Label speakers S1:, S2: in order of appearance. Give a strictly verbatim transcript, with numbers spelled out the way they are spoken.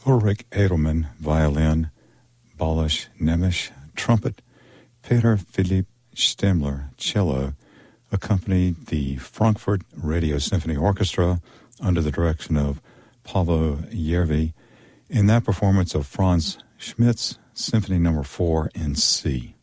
S1: Ulrich Edelmann, violin, Balash Nemish, trumpet, Peter Philipp Stemmler, cello, accompanied the Frankfurt Radio Symphony Orchestra under the direction of Paavo Järvi in that performance of Franz Schmidt's Symphony Number four in C.